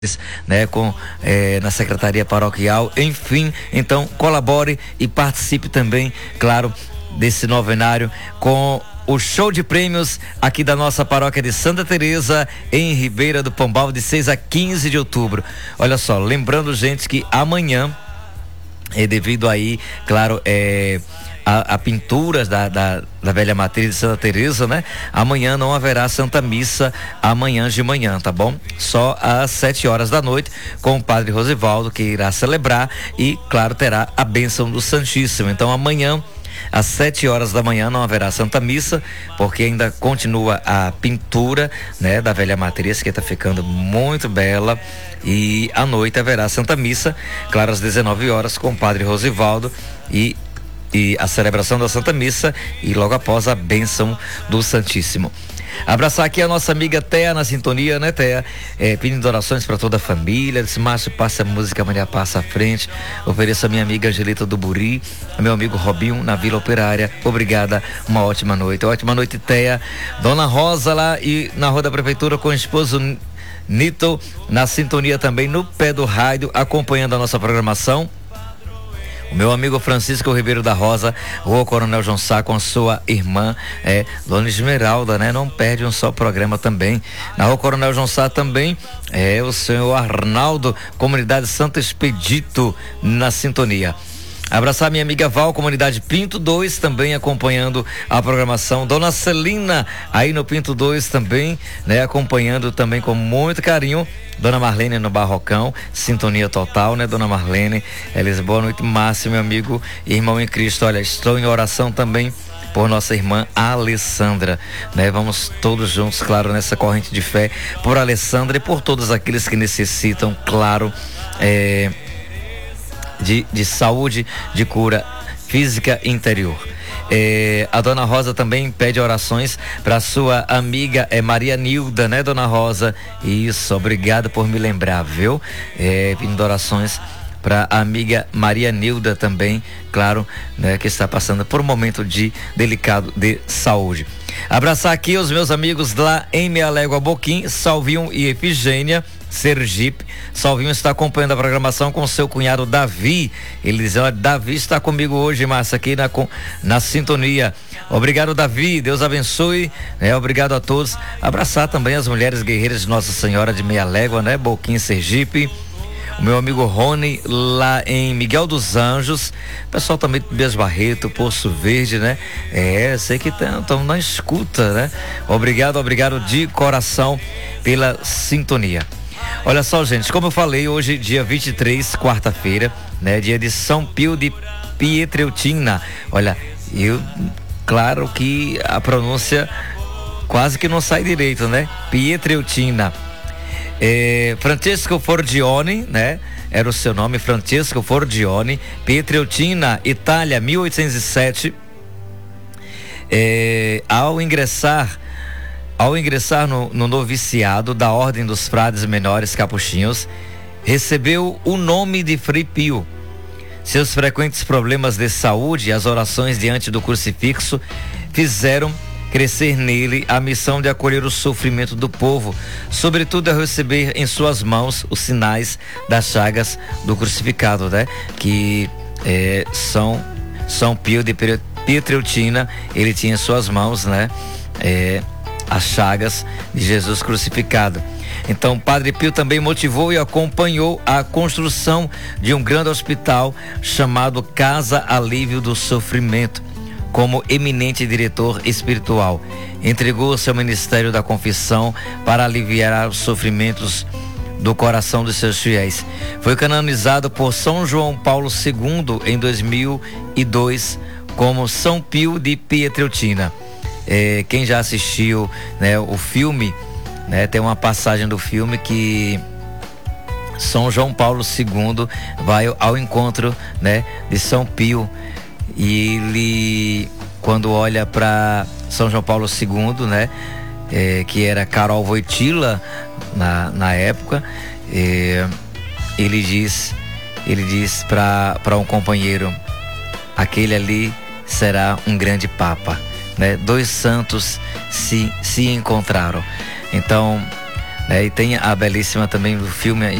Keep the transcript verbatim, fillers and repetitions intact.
né, com, é, na Secretaria Paroquial, enfim, então colabore e participe também, claro, desse novenário com o show de prêmios aqui da nossa paróquia de Santa Teresa, em Ribeira do Pombal, de seis a quinze de outubro. Olha só, lembrando, gente, que amanhã, é devido aí, claro, é a, a pinturas da, da, da velha matriz de Santa Teresa, né? Amanhã não haverá Santa Missa, amanhã de manhã, tá bom? Só às sete horas da noite, com o Padre Rosivaldo, que irá celebrar e, claro, terá a bênção do Santíssimo. Então amanhã, às sete horas da manhã, não haverá Santa Missa, porque ainda continua a pintura, né, da velha matriz, que está ficando muito bela, e à noite haverá Santa Missa, claro, às dezenove horas, com o Padre Rosivaldo e e a celebração da Santa Missa e logo após a bênção do Santíssimo. Abraçar aqui a nossa amiga Thea na sintonia, né, Thea? É, pedindo orações para toda a família. Disse: Márcio, passa a música, Maria passa à frente. Ofereço a minha amiga Angelita do Buri, meu amigo Robinho na Vila Operária. Obrigada, uma ótima noite. Ótima noite, Thea. Dona Rosa lá e na Rua da Prefeitura com o esposo Nito na sintonia também, no pé do rádio, acompanhando a nossa programação. O meu amigo Francisco Ribeiro da Rosa, o Coronel João Sá, com a sua irmã, é, Dona Esmeralda, né? Não perde um só programa também. Na Rua Coronel João Sá também, é o senhor Arnaldo, Comunidade Santo Expedito, na sintonia. Abraçar minha amiga Val, Comunidade Pinto dois, também acompanhando a programação. Dona Celina, aí no Pinto dois também, né? Acompanhando também com muito carinho. Dona Marlene no Barrocão, sintonia total, né, Dona Marlene? Eles, boa noite, Márcio, meu amigo e irmão em Cristo. Olha, estou em oração também por nossa irmã Alessandra, né? Vamos todos juntos, claro, nessa corrente de fé, por Alessandra e por todos aqueles que necessitam, claro, é... De, de saúde, de cura física interior. É, a Dona Rosa também pede orações para sua amiga é, Maria Nilda, né, Dona Rosa? Isso, obrigado por me lembrar, viu? É, pedindo orações para a amiga Maria Nilda também, claro, né, que está passando por um momento de delicado de saúde. Abraçar aqui os meus amigos lá em Meia-Légua Boquim, Salvinho e Efigênia, Sergipe. Salvinho está acompanhando a programação com seu cunhado Davi. Ele diz: olha, Davi está comigo hoje, Márcia, aqui na, na sintonia. Obrigado, Davi, Deus abençoe, né? Obrigado a todos. Abraçar também as mulheres guerreiras de Nossa Senhora de Meia-Légua, né? Boquim, Sergipe. O meu amigo Rony, lá em Miguel dos Anjos. Pessoal também de Bias Barreto, Poço Verde, né? É, sei que estão na escuta, né? Obrigado, obrigado de coração pela sintonia. Olha só, gente, como eu falei, hoje, dia vinte e três, quarta-feira, né? Dia de São Pio de Pietreutina. Olha, eu, claro que a pronúncia quase que não sai direito, né? Pietreutina. É, Francesco Forgione, né? Era o seu nome, Francesco Forgione, Pietreutina, Itália, mil oitocentos e sete. É, ao ingressar, ao ingressar no, no noviciado da Ordem dos Frades Menores Capuchinhos, recebeu o nome de Frei Pio. Seus frequentes problemas de saúde e as orações diante do crucifixo fizeram crescer nele a missão de acolher o sofrimento do povo, sobretudo a receber em suas mãos os sinais das chagas do crucificado, né? Que é, São, São Pio de Pietreutina, ele tinha em suas mãos, né? É, as chagas de Jesus crucificado. Então, Padre Pio também motivou e acompanhou a construção de um grande hospital chamado Casa Alívio do Sofrimento. Como eminente diretor espiritual, entregou seu ministério da confissão para aliviar os sofrimentos do coração dos seus fiéis. Foi canonizado por São João Paulo segundo em dois mil e dois como São Pio de Pietreutina. É, quem já assistiu, né, o filme, né, tem uma passagem do filme que São João Paulo segundo vai ao encontro, né, de São Pio. E ele, quando olha para São João Paulo segundo, né, é, que era Carol Wojtyla na, na época, é, ele diz, ele diz para um companheiro: aquele ali será um grande papa, né? Dois santos se, se encontraram. Então, É, e tem a belíssima também do filme